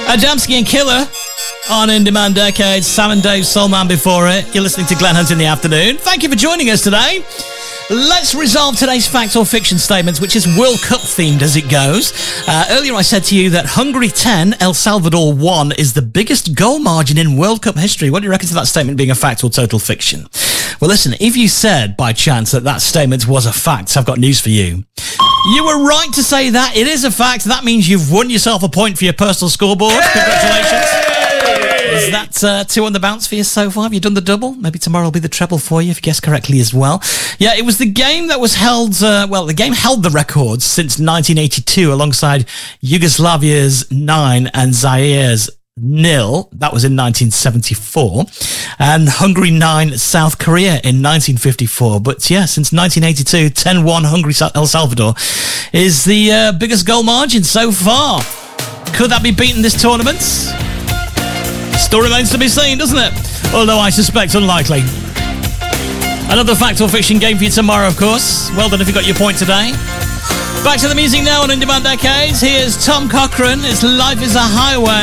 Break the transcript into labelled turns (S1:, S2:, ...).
S1: Adamski and Killer on In Demand Decades. Sam and Dave Soulman before it. You're listening to Glenn Hunt in the afternoon. Thank you for joining us today. Let's resolve today's fact or fiction statements, which is World Cup themed as it goes. Earlier I said to you that Hungary 10, El Salvador 1 is the biggest goal margin in World Cup history. What do you reckon to that statement being a fact or total fiction? Well, listen, if you said by chance that statement was a fact, I've got news for you. You were right to say that. It is a fact. That means you've won yourself a point for your personal scoreboard. Congratulations. Is that 2 on the bounce for you so far? Have you done the double? Maybe tomorrow will be the treble for you if you guess correctly as well. Yeah, it was the game that was held, the game held the records since 1982 alongside Yugoslavia's 9 and Zaire's 0. That was in 1974. And Hungary 9, South Korea in 1954. But yeah, since 1982, 10-1 Hungary El Salvador is the biggest goal margin so far. Could that be beaten this tournament? Still remains to be seen, doesn't it? Although I suspect unlikely. Another fact or fiction game for you tomorrow, of course. Well done if you got your point today. Back to the music now on In Demand Decades. Here's Tom Cochrane. It's Life is a Highway.